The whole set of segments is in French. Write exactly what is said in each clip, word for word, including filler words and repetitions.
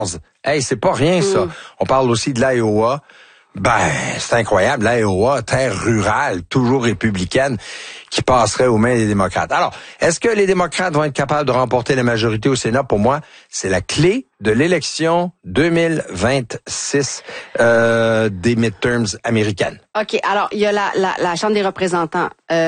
Hey, c'est pas rien, ça. Mm. On parle aussi de l'Iowa. Ben, c'est incroyable. L'Iowa, terre rurale, toujours républicaine, qui passerait aux mains des démocrates. Alors, est-ce que les démocrates vont être capables de remporter la majorité au Sénat? Pour moi, c'est la clé de l'élection deux mille vingt-six euh, des midterms américaines. OK. Alors, il y a la, la, la Chambre des représentants.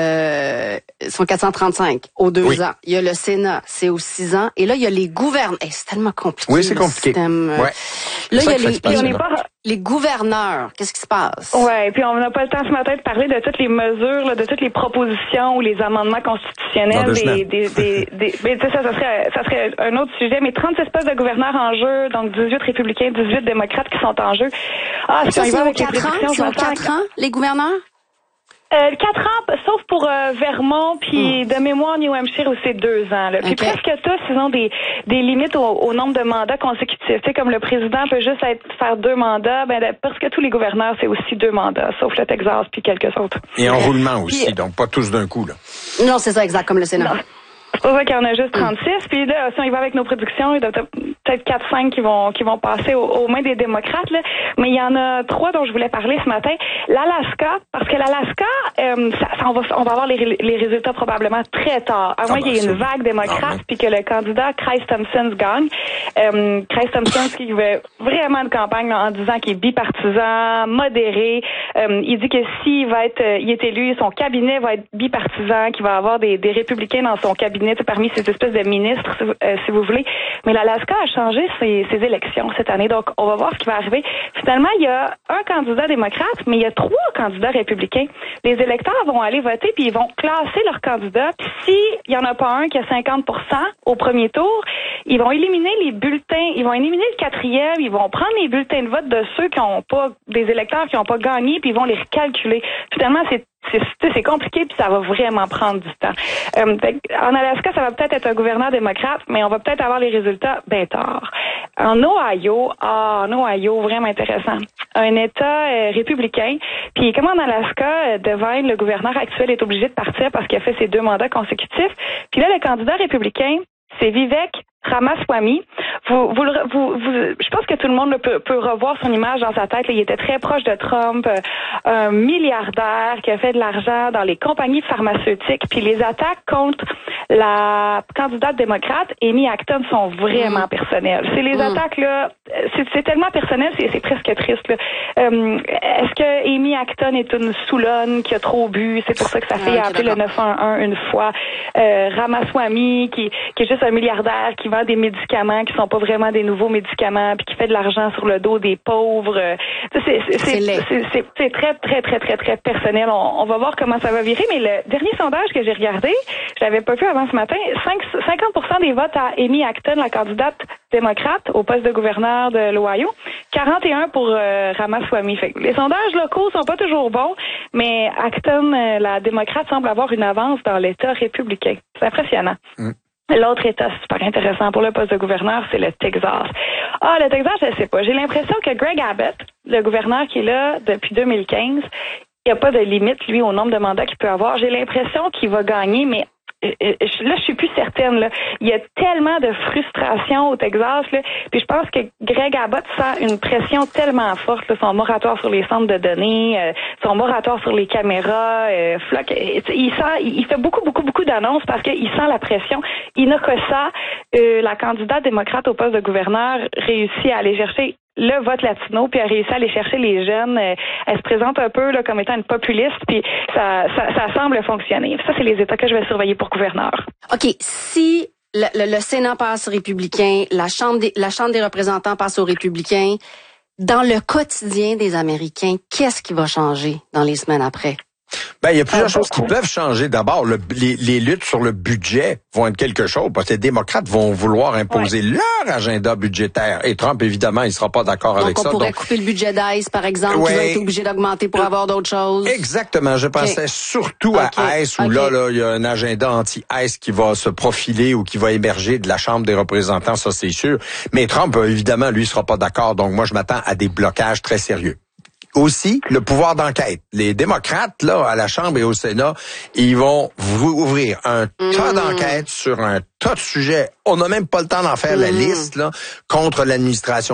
Euh, sont quatre cent trente-cinq aux deux oui. ans. Il y a le Sénat, c'est aux six ans. Et là, il y a les gouverneurs. Hey, c'est tellement compliqué. Oui, c'est compliqué. Système. Ouais. Là, il y a les, les, on est pas... les gouverneurs. Qu'est-ce qui se passe? Ouais, puis on n'a pas le temps ce matin de parler de toutes les mesures, là, de toutes les propositions ou les amendements constitutionnels. Des, des, des, des, mais ça, ça serait, ça serait un autre sujet. Mais trente-six postes de gouverneurs en jeu, donc dix-huit républicains, dix-huit démocrates qui sont en jeu. Ah, ça, c'est aux quatre ans? C'est aux quatre ans, les gouverneurs? Euh, quatre ans, sauf pour euh, Vermont, puis mm. de mémoire New Hampshire où c'est deux ans. Là. Puis okay. presque tous, ils ont des, des limites au, au nombre de mandats consécutifs. Tu sais, comme le président peut juste être, faire deux mandats, ben presque tous les gouverneurs, c'est aussi deux mandats, sauf le Texas puis quelques autres. Et en roulement aussi, puis, donc pas tous d'un coup. Là. Non, c'est ça, exact, comme le Sénat. Non. C'est pour ça qu'il y en a juste trente-six. Puis là, si on y va avec nos prédictions, il y en a peut-être quatre cinq qui vont qui vont passer aux, aux mains des démocrates. Là. Mais il y en a trois dont je voulais parler ce matin. L'Alaska, parce que l'Alaska, euh, ça, ça, on, va, on va avoir les, les résultats probablement très tard. À moins qu'il y ait une vague démocrate puis que le candidat Chris Thompson gagne. Euh, Chris Thompson qui veut vraiment une campagne là, en disant qu'il est bipartisan, modéré. Euh, il dit que s'il va être, il est élu, son cabinet va être bipartisan, qu'il va avoir des, des républicains dans son cabinet parmi ces espèces de ministres, si vous, euh, si vous voulez. Mais l'Alaska a changé ses, ses élections cette année, donc on va voir ce qui va arriver. Finalement, il y a un candidat démocrate, mais il y a trois candidats républicains. Les électeurs vont aller voter, puis ils vont classer leurs candidats, puis s'il n'y en a pas un qui a cinquante pour cent au premier tour, ils vont éliminer les bulletins, ils vont éliminer le quatrième, ils vont prendre les bulletins de vote de ceux qui n'ont pas, des électeurs qui n'ont pas gagné, puis ils vont les recalculer. Finalement, c'est C'est, c'est compliqué puis ça va vraiment prendre du temps. Euh, en Alaska, ça va peut-être être un gouverneur démocrate, mais on va peut-être avoir les résultats bien tard. En Ohio, ah, en Ohio, vraiment intéressant. Un État euh, républicain. Puis comme en Alaska, euh, Devine, le gouverneur actuel, est obligé de partir parce qu'il a fait ses deux mandats consécutifs. Puis là, le candidat républicain, c'est Vivek Ramaswamy. Vous, vous, vous, vous, je pense que tout le monde peut, peut revoir son image dans sa tête. Là, il était très proche de Trump, euh, un milliardaire qui a fait de l'argent dans les compagnies pharmaceutiques. Puis les attaques contre la candidate démocrate, Amy Acton, sont vraiment mmh. personnelles. C'est les mmh. attaques là, c'est, c'est tellement personnel, c'est, c'est presque triste. Là. Euh, est-ce que Amy Acton est une Soulonne qui a trop bu? C'est pour ça que sa fille ah, a appelé le neuf un un une fois. Euh, Ramaswamy, qui, qui est juste un milliardaire qui des médicaments qui sont pas vraiment des nouveaux médicaments puis qui fait de l'argent sur le dos des pauvres. C'est, c'est, c'est, c'est, c'est, c'est, c'est très, très, très, très, très personnel. On, on va voir comment ça va virer, mais le dernier sondage que j'ai regardé, je l'avais pas vu avant ce matin, cinquante pour cent des votes à Amy Acton, la candidate démocrate au poste de gouverneur de l'Ohio, quarante et un pour euh, Ramaswamy. Fait que les sondages locaux sont pas toujours bons, mais Acton, euh, la démocrate, semble avoir une avance dans l'État républicain. C'est impressionnant. Mm. L'autre État super intéressant pour le poste de gouverneur, c'est le Texas. Ah, le Texas, je sais pas. J'ai l'impression que Greg Abbott, le gouverneur qui est là depuis deux mille quinze, il n'y a pas de limite, lui, au nombre de mandats qu'il peut avoir. J'ai l'impression qu'il va gagner, mais là, je suis plus certaine. Là. Il y a tellement de frustration au Texas. Là. Puis je pense que Greg Abbott sent une pression tellement forte. Là, son moratoire sur les centres de données, euh, son moratoire sur les caméras. Euh, Flock, il sent, il fait beaucoup, beaucoup, beaucoup d'annonces parce qu'il sent la pression. Il n'a que ça. Euh, la candidate démocrate au poste de gouverneur réussit à aller chercher le vote latino, puis a réussi à aller chercher les jeunes. Euh, elle se présente un peu là, comme étant une populiste, puis ça, ça, ça semble fonctionner. Ça, c'est les États que je vais surveiller pour gouverneur. OK. Si le, le, le Sénat passe aux républicains, la Chambre des, la Chambre des représentants passe aux républicains, dans le quotidien des Américains, qu'est-ce qui va changer dans les semaines après? Ben, il y a plusieurs choses qui peuvent changer. D'abord, le, les, les luttes sur le budget vont être quelque chose, parce que les démocrates vont vouloir imposer ouais. leur agenda budgétaire. Et Trump, évidemment, il sera pas d'accord donc avec on ça. On pourrait donc couper le budget d'ICE, par exemple, ouais. qui va être obligé d'augmenter pour avoir d'autres choses. Exactement. Je pensais okay. surtout à okay. ICE, où okay. là, là, il y a un agenda anti-ICE qui va se profiler ou qui va émerger de la Chambre des représentants, ça c'est sûr. Mais Trump, évidemment, lui, sera pas d'accord. Donc moi, je m'attends à des blocages très sérieux. aussi le pouvoir d'enquête. Les démocrates, là, à la Chambre et au Sénat, ils vont ouvrir un mmh. tas d'enquêtes sur un tas de sujets. On n'a même pas le temps d'en faire mmh. la liste, là, contre l'administration